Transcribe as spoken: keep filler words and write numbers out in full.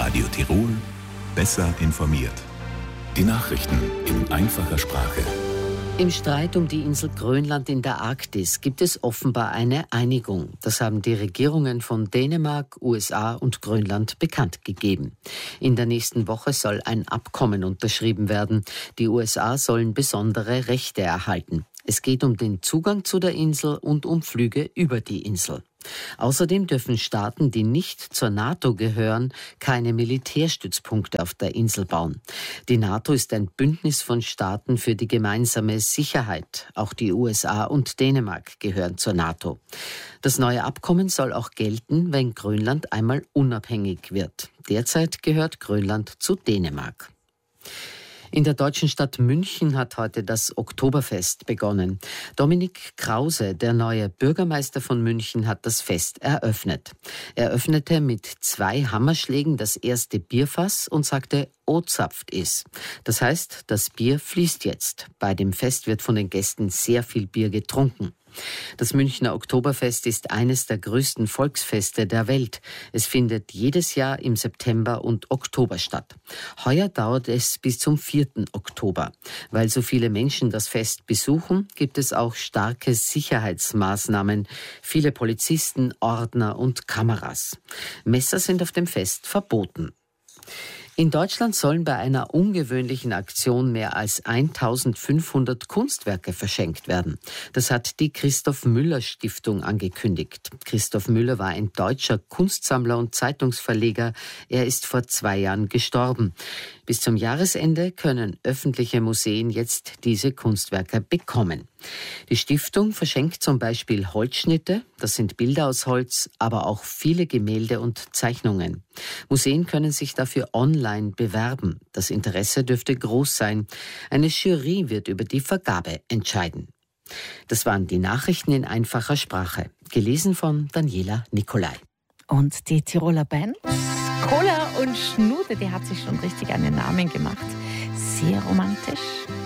Radio Tirol, besser informiert. Die Nachrichten in einfacher Sprache. Im Streit um die Insel Grönland in der Arktis gibt es offenbar eine Einigung. Das haben die Regierungen von Dänemark, U S A und Grönland bekannt gegeben. In der nächsten Woche soll ein Abkommen unterschrieben werden. Die U S A sollen besondere Rechte erhalten. Es geht um den Zugang zu der Insel und um Flüge über die Insel. Außerdem dürfen Staaten, die nicht zur NATO gehören, keine Militärstützpunkte auf der Insel bauen. Die NATO ist ein Bündnis von Staaten für die gemeinsame Sicherheit. Auch die U S A und Dänemark gehören zur NATO. Das neue Abkommen soll auch gelten, wenn Grönland einmal unabhängig wird. Derzeit gehört Grönland zu Dänemark. In der deutschen Stadt München hat heute das Oktoberfest begonnen. Dominik Krause, der neue Bürgermeister von München, hat das Fest eröffnet. Er öffnete mit zwei Hammerschlägen das erste Bierfass und sagte, O-zapft is. Das heißt, das Bier fließt jetzt. Bei dem Fest wird von den Gästen sehr viel Bier getrunken. Das Münchner Oktoberfest ist eines der größten Volksfeste der Welt. Es findet jedes Jahr im September und Oktober statt. Heuer dauert es bis zum vierten Oktober. Weil so viele Menschen das Fest besuchen, gibt es auch starke Sicherheitsmaßnahmen. Viele Polizisten, Ordner und Kameras. Messer sind auf dem Fest verboten. In Deutschland sollen bei einer ungewöhnlichen Aktion mehr als eintausendfünfhundert Kunstwerke verschenkt werden. Das hat die Christoph Müller Stiftung angekündigt. Christoph Müller war ein deutscher Kunstsammler und Zeitungsverleger. Er ist vor zwei Jahren gestorben. Bis zum Jahresende können öffentliche Museen jetzt diese Kunstwerke bekommen. Die Stiftung verschenkt zum Beispiel Holzschnitte, das sind Bilder aus Holz, aber auch viele Gemälde und Zeichnungen. Museen können sich dafür online bewerben. Das Interesse dürfte groß sein. Eine Jury wird über die Vergabe entscheiden. Das waren die Nachrichten in einfacher Sprache, gelesen von Daniela Nicolai. Und die Tiroler Band Cola und Schnude, die hat sich schon richtig einen Namen gemacht. Sehr romantisch.